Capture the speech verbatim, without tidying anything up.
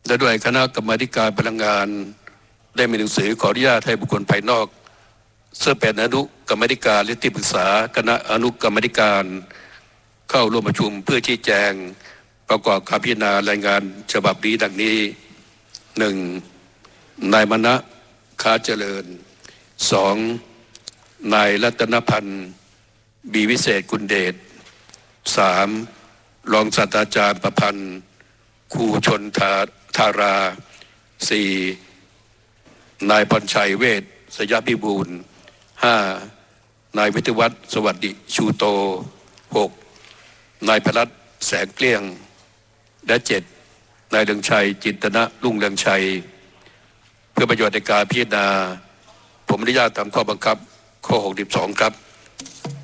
และด้วยคณะกรรมาการพลังงานได้มีหนังสือขออนุญาตให้บุคคลภายนอกซึ่งเป็นอนุกรรมาการและที่ปรึกษาคณะอนุกรรมาการเข้าร่วมประชุมเพื่อชี้แจงประกอบการพิจารณารายงานฉบับนี้ดังนี้หนึ่งนายมณะค้าเจริญสองนายรัตนพันธ์บีวิเศษกุลเดชสามรองศาสตราจารย์ประพันธ์ครูชนธาธาราสี่นายพรชัยเวชสยพิบูลห้านายวิทยวัฒน์สวัสดิชูโตหกนายพลัดแสงเกลี้ยงและเจ็ดนายเรืองชัยจินตนะรุ่งเรืองชัยเพื่อประโยชน์ในการพิจารณาผมอนุญาตตามข้อบังคับข้อหกสิบสองครับ